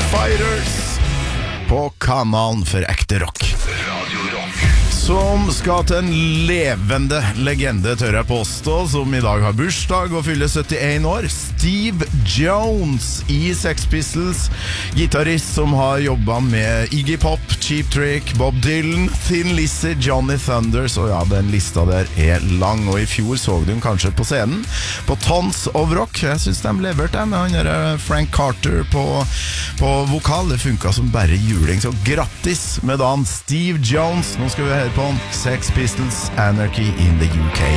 Fighters på kanalen for ekte rock. Radio Rock. Som skal til en levende legende, tør jeg påstå, som i dag har bursdag og fyller 71 år. Steve Jones i Sex Pistols, gitarrist som har jobbet med Iggy Pop, Cheap Trick, Bob Dylan, Thin Lizzy, Johnny Thunders, og ja, den lista der er lang, og i fjor så du den kanskje på scenen på Tons of Rock. Jeg synes de leverte med han der Frank Carter på vokal. Det funket som bare juling, så grattis med dagen Steve Jones. Nå skal vi høre på Sex Pistols, Anarchy in the UK.